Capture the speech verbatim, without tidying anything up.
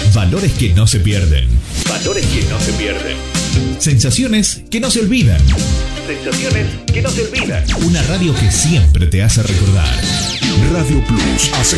Valores que no se pierden. Valores que no se pierden. Sensaciones que no se olvidan. Sensaciones que no se olvidan. Una radio que siempre te hace recordar. Radio Plus hace